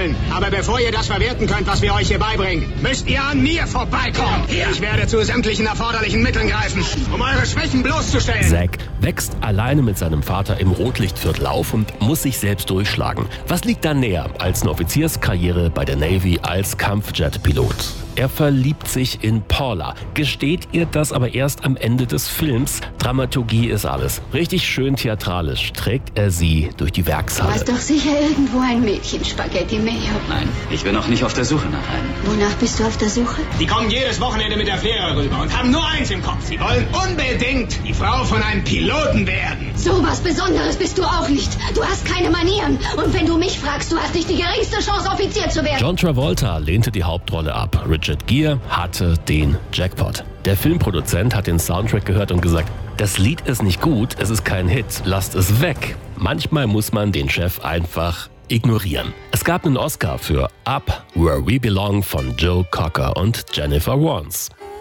wollen. Aber bevor ihr das verwerten könnt, was wir euch hier beibringen, müsst ihr an mir vorbeikommen. Ich werde zu sämtlichen erforderlichen Mitteln greifen, um eure Schwächen bloßzustellen. Zack wächst alleine mit seinem Vater im Rotlichtviertel auf und muss sich selbst durchschlagen. Was liegt da näher als eine Offizierskarriere bei der Navy als Kampfjet-Pilot? Er verliebt sich in Paula, gesteht ihr das aber erst am Ende des Films. Dramaturgie ist alles. Richtig schön theatralisch trägt er sie durch die Werkshalle. Du hast doch sicher irgendwo ein Mädchen, Spaghetti Mayo. Nein, ich bin noch nicht auf der Suche nach einem. Wonach bist du auf der Suche? Die kommen jedes Wochenende mit der Fähre rüber und haben nur eins im Kopf. Sie wollen unbedingt die Frau von einem Piloten werden. So was Besonderes bist du auch nicht. Du hast keine Manieren. Und wenn du mich fragst, du hast nicht die geringste Chance, Offizier zu werden. John Travolta lehnte die Hauptrolle ab. Richard Gere hatte den Jackpot. Der Filmproduzent hat den Soundtrack gehört und gesagt, das Lied ist nicht gut, es ist kein Hit, lasst es weg. Manchmal muss man den Chef einfach ignorieren. Es gab einen Oscar für Up Where We Belong von Joe Cocker und Jennifer Warnes.